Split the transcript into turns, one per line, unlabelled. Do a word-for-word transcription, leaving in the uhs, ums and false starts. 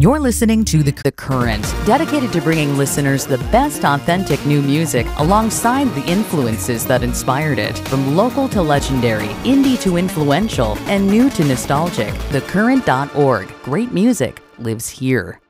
You're listening to The, the Current, dedicated to bringing listeners the best authentic new music alongside the influences that inspired it. From local to legendary, indie to influential, and new to nostalgic. the current dot org. Great music lives here.